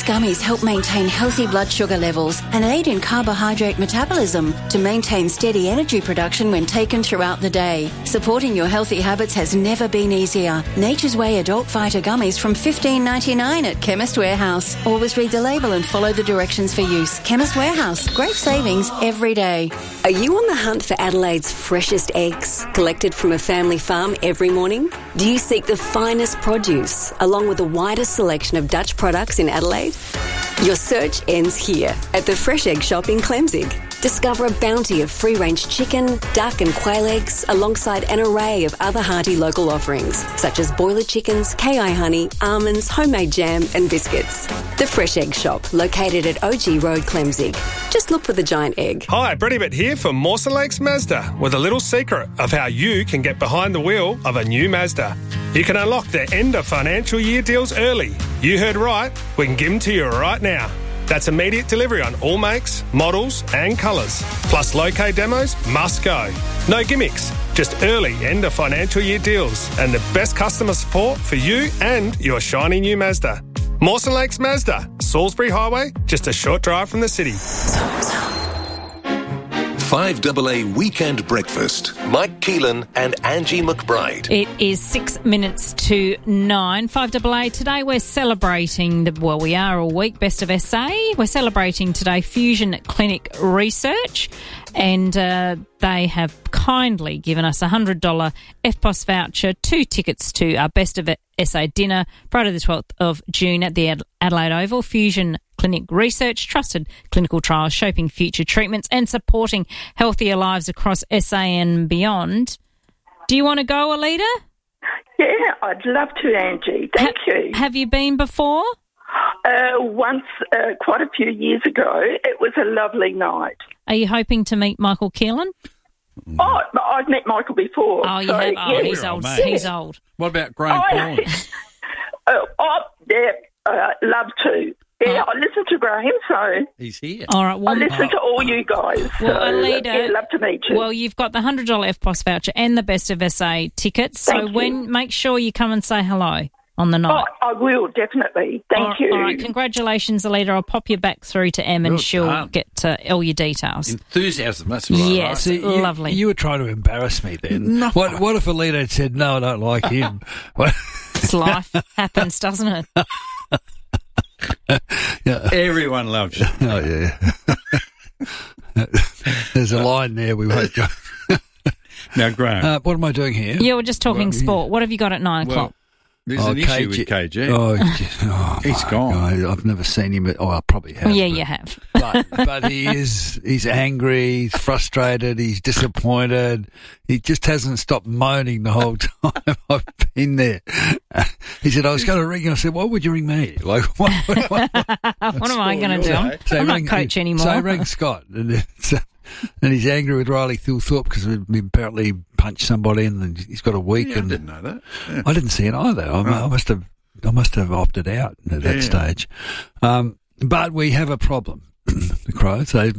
gummies help maintain healthy blood sugar levels and aid in carbohydrate metabolism to maintain steady energy production when taken throughout the day. Supporting your healthy habits has never been easier. Nature's Way Adult Fighter Gummies from fifteen ninety-nine at Chemist Warehouse. Always read the label and follow the directions for use. Chemist Warehouse. Great savings every day. Are you on the hunt for Adelaide's freshest eggs, collected from a family farm every morning? Do you seek the finest produce, along with the widest selection of Dutch products in Adelaide? Your search ends here at the Fresh Egg Shop in Clemzig. Discover a bounty of free-range chicken, duck and quail eggs alongside an array of other hearty local offerings, such as boiler chickens, K I honey, almonds, homemade jam and biscuits. The Fresh Egg Shop, located at O G Road, Clemzig. Just look for the giant egg. Hi, Brady Bit here for Mawson Lakes Mazda with a little secret of how you can get behind the wheel of a new Mazda. You can unlock their end of financial year deals early. You heard right, we can give them to you right now. That's immediate delivery on all makes, models and colours. Plus low-K demos must go. No gimmicks, just early end of financial year deals and the best customer support for you and your shiny new Mazda. Mawson Lakes Mazda, Salisbury Highway, just a short drive from the city. five A A Weekend Breakfast. Mike Keelan and Angie McBride. It is six minutes to nine. five A A today. We're celebrating, the, well, we are all week, Best of S A. We're celebrating today Fusion Clinic Research, and uh, they have kindly given us a one hundred dollars F P O S voucher, two tickets to our Best of S A dinner, Friday the twelfth of June at the Ad- Adelaide Oval. Fusion Clinic Research, trusted clinical trials shaping future treatments and supporting healthier lives across S A and beyond. Do you want to go, Alida? Yeah, I'd love to, Angie. Thank ha- you. Have you been before? Uh, once, uh, quite a few years ago. It was a lovely night. Are you hoping to meet Michael Keelan? Oh, I've met Michael before. Oh, you so, have? Oh, yeah. he's old. mate. He's old. What about Graham Oh, Corn? oh, oh, yeah, uh, love to. Yeah, I listen to Graham, so He's here. All right. Well, I listen to all you guys. Well, so, Alida, yeah, love to meet you. Well, you've got the one hundred dollars F P O S voucher and the Best of S A tickets. So Thank you. when make sure you come and say hello on the night. Oh, I will, definitely. Thank all, you. All right, congratulations, Alida. I'll pop you back through to Em and Good she'll done. get uh, all your details. Enthusiasm, that's what I Yes, like. See, you, lovely. You were trying to embarrass me then. No. What What if Alita had said, no, I don't like him? What? It's life happens, doesn't it? Yeah. Everyone loves you. Oh, yeah. There's a line there we won't go. Now, Graham. Uh, what am I doing here? Yeah, we're just talking Well, sport. What have you got at nine well, o'clock? there's Oh, an K issue G with K G. Oh, oh, He's my gone. God, I've never seen him. Oh, I probably have. yeah, but, you have. but, but he is, he's angry, he's frustrated, he's disappointed. He just hasn't stopped moaning the whole time I've been there. He said, I was going to ring you. I said, why would you ring me? Like, what, what, what, What am I going to do? I'm, So I'm not rang- coach anymore. So I rang Scott, and, it's, uh, and he's angry with Riley Thilthorpe because we apparently punched somebody and he's got a week. Yeah, and I didn't know that. Yeah. I didn't see it either. I, I must have I must have opted out at that Yeah. stage. Um, but we have a problem. The Crows, they,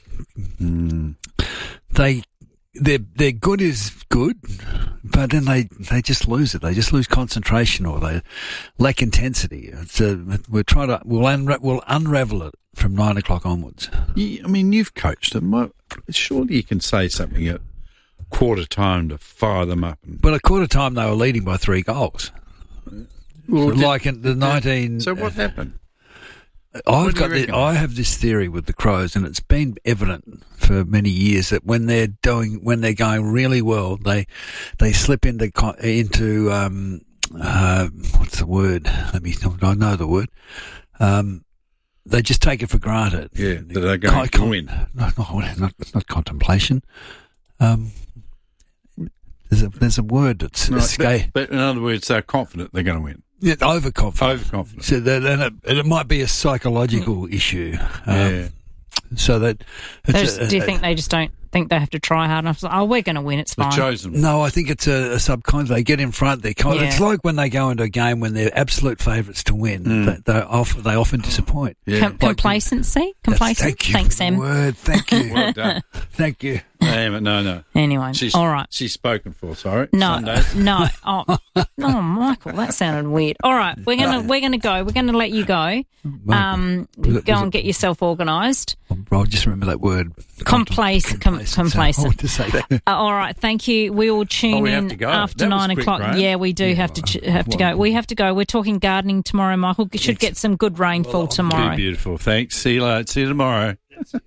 Mm. they, their their good is good, but then they, they just lose it. They just lose concentration or they lack intensity. It's a, we're trying to we'll unra- we'll unravel it from nine o'clock onwards. You, I mean, you've coached them. What- Surely you can say something at quarter time to fire them up. And, But at quarter time they were leading by three goals. well, So did- like in the nineteen. So what happened? I've What do you got the, reckon? I have this theory with the Crows, and it's been evident for many years that when they're doing when they're going really well, they they slip into co- into um uh what's the word? Let me I know the word. Um, they just take it for granted. Yeah, that they're going to win. No, not, not not contemplation. Um, there's a there's a word that's No, escape. but, but in other words, they're confident they're going to win. Yeah, overconfident. Overconfident. So that, and it, and it might be a psychological issue. Um, Yeah. So that it's They just- a- do you a- think they just don't think they have to try hard enough? Oh, we're going to win. It's fine. No, I think it's a, a subconscious. They get in front. They kind Yeah. It's like when they go into a game when they're absolute favourites to win. Mm. They, they, off, they often disappoint. Com- complacency? Complacency? Thank you Thanks, for the Em. word. Thank you. Well done. Thank you. They Damn it, no, no. Anyway, she's, all right. She's spoken for, sorry. No, Sundays. no. Oh, oh, Michael, that sounded weird. All right, we're gonna we're gonna go. We're gonna let you go. Um, Was it- go was and it- get yourself organised. I'll just remember that word. Complacent. Com- complacent. I want to say that. Uh, all right, thank you. We will tune Oh, we have in to go. after That was nine quick, o'clock. Graham. Yeah, we do have to ch- have to go. We have to go. We're talking gardening tomorrow, Michael. We should get some good rainfall tomorrow. Be beautiful. Thanks. See you later. See you tomorrow.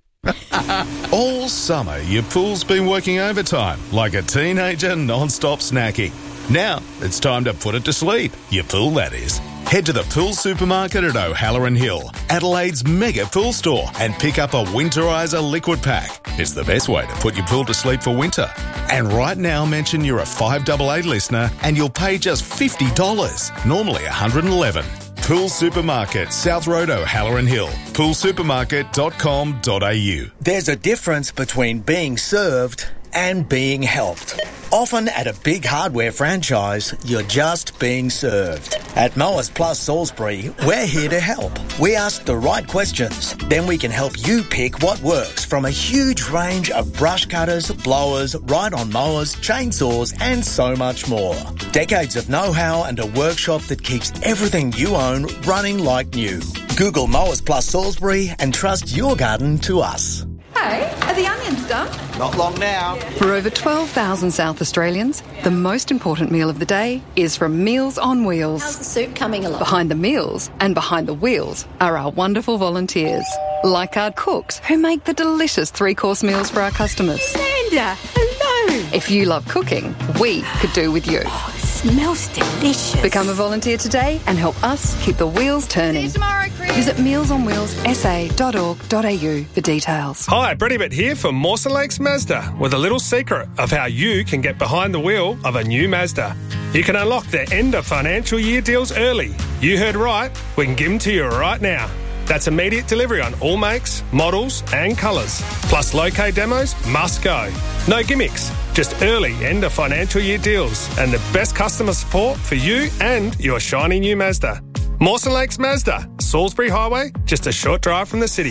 All summer, your pool's been working overtime like a teenager non-stop snacking. Now, it's time to put it to sleep. Your pool, that is. Head to the Pool Supermarket at O'Halloran Hill, Adelaide's mega pool store, and pick up a Winterizer liquid pack. It's the best way to put your pool to sleep for winter. And right now, mention you're a five double A listener and you'll pay just fifty dollars, normally one hundred eleven dollars. Pool Supermarket, South Road, O'Halloran Hill. pool supermarket dot com dot a u. There's a difference between being served and being helped. Often at a big hardware franchise, you're just being served. At Mowers Plus Salisbury, we're here to help. We ask the right questions, then we can help you pick what works from a huge range of brush cutters, blowers, ride-on mowers, chainsaws and so much more. Decades of know-how and a workshop that keeps everything you own running like new. Google Mowers Plus Salisbury and trust your garden to us. Hey, are the onions done? Not long now. For over twelve thousand South Australians, the most important meal of the day is from Meals on Wheels. How's the soup coming along? Behind the meals and behind the wheels are our wonderful volunteers, like our cooks who make the delicious three-course meals for our customers. Amanda, hello. If you love cooking, we could do with you. Oh, it smells delicious. Become a volunteer today and help us keep the wheels turning. See you tomorrow, Chris. Visit meals on wheels s a dot org dot a u for details. Hi, Brady Bit here for Mawson Lakes Mazda with a little secret of how you can get behind the wheel of a new Mazda. You can unlock their end of financial year deals early. You heard right, we can give them to you right now. That's immediate delivery on all makes, models and colours. Plus low-K demos must go. No gimmicks, just early end of financial year deals and the best customer support for you and your shiny new Mazda. Mawson Lakes Mazda, Salisbury Highway, just a short drive from the city.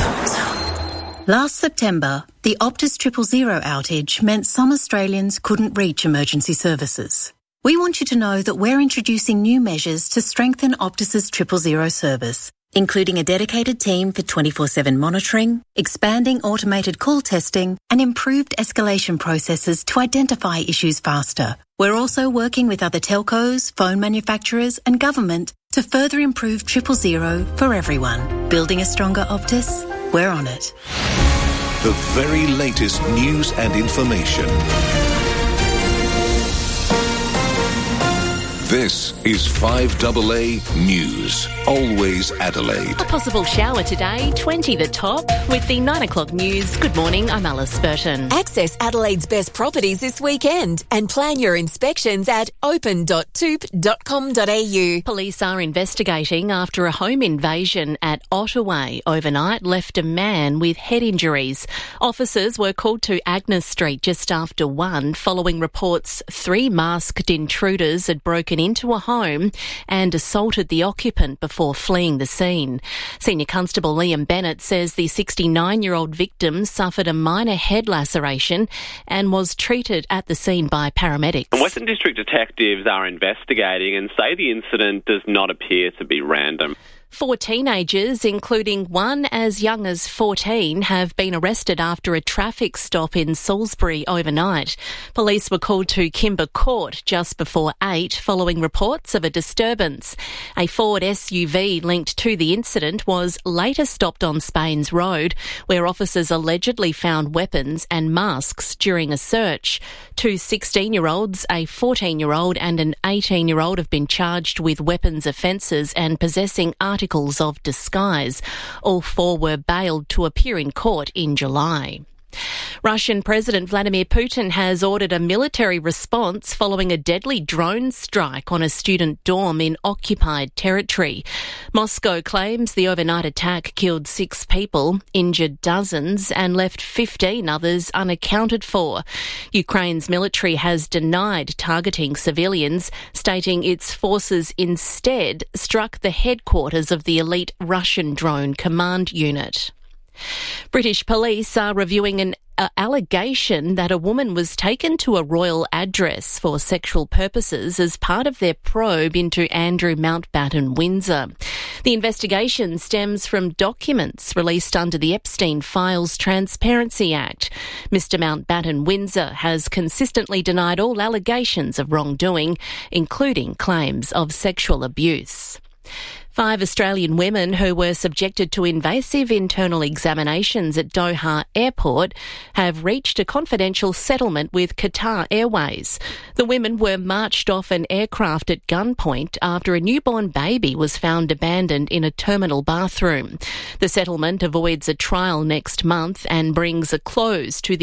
Last September, the Optus Triple Zero outage meant some Australians couldn't reach emergency services. We want you to know that we're introducing new measures to strengthen Optus's Triple Zero service, including a dedicated team for twenty-four seven monitoring, expanding automated call testing, and improved escalation processes to identify issues faster. We're also working with other telcos, phone manufacturers, and government to further improve Triple Zero for everyone. Building a stronger Optus? We're on it. The very latest news and information. This is five double A News. Always Adelaide. A possible shower today, twenty the top. With the nine o'clock news, good morning, I'm Alice Burton. Access Adelaide's best properties this weekend and plan your inspections at open dot toop dot com dot a u. Police are investigating after a home invasion at Ottaway overnight left a man with head injuries. Officers were called to Agnes Street just after one following reports three masked intruders had broken into a home and assaulted the occupant before fleeing the scene. Senior Constable Liam Bennett says the sixty-nine-year-old victim suffered a minor head laceration and was treated at the scene by paramedics. Western District detectives are investigating and say the incident does not appear to be random. Four teenagers, including one as young as fourteen, have been arrested after a traffic stop in Salisbury overnight. Police were called to Kimber Court just before eight following reports of a disturbance. A Ford S U V linked to the incident was later stopped on Spains Road, where officers allegedly found weapons and masks during a search. Two sixteen-year-olds, a fourteen-year-old and an eighteen-year-old have been charged with weapons offences and possessing articles of disguise. All four were bailed to appear in court in July. Russian President Vladimir Putin has ordered a military response following a deadly drone strike on a student dorm in occupied territory. Moscow claims the overnight attack killed six people, injured dozens, and left fifteen others unaccounted for. Ukraine's military has denied targeting civilians, stating its forces instead struck the headquarters of the elite Russian drone command unit. British police are reviewing an uh, allegation that a woman was taken to a royal address for sexual purposes as part of their probe into Andrew Mountbatten Windsor. The investigation stems from documents released under the Epstein Files Transparency Act. Mister Mountbatten Windsor has consistently denied all allegations of wrongdoing, including claims of sexual abuse. Five Australian women who were subjected to invasive internal examinations at Doha Airport have reached a confidential settlement with Qatar Airways. The women were marched off an aircraft at gunpoint after a newborn baby was found abandoned in a terminal bathroom. The settlement avoids a trial next month and brings a close to the